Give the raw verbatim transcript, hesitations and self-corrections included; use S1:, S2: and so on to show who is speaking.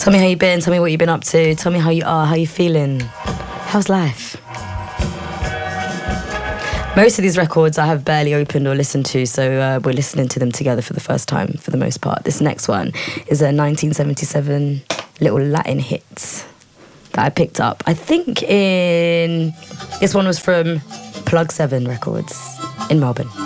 S1: Tell me how you've been. Tell me what you've been up to. Tell me how you are. How you feeling? How's life? Most of these records I have barely opened or listened to, so uh, we're listening to them together for the first time for the most part. This next one is a nineteen seventy-seven little Latin hit that I picked up. I think in... This one was from Plug Seven Records in Melbourne.